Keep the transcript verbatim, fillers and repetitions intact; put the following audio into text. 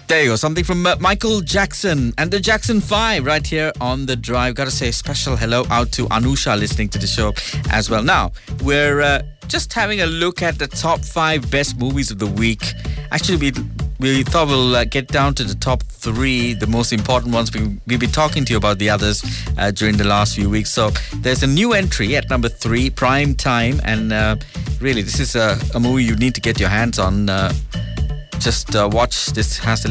There you go, something from uh, Michael Jackson and the Jackson five right here on The Drive. Gotta say a special hello out to Anusha listening to the show as well. Now, we're uh, just having a look at the top five best movies of the week. Actually, we we thought we'll uh, get down to the top three, the most important ones. We, we'll be talking to you about the others uh, during the last few weeks. So there's a new entry at number three, Prime Time. And uh, really, this is a, a movie you need to get your hands on. Uh, just uh, watch. This has a